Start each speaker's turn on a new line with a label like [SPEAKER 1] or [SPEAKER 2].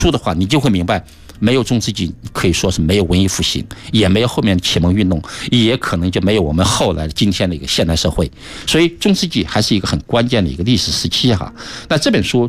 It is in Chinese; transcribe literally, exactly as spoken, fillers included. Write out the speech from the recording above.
[SPEAKER 1] 书的话，你就会明白。没有中世纪，可以说是没有文艺复兴，也没有后面的启蒙运动，也可能就没有我们后来今天的一个现代社会。所以中世纪还是一个很关键的一个历史时期哈。那这本书